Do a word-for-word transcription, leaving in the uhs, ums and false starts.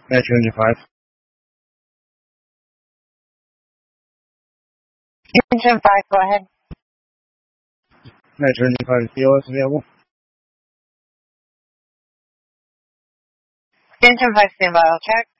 Metro Engine five. Engine five, go ahead. Metro Engine five, P O S available. Engine five, standby, I'll check.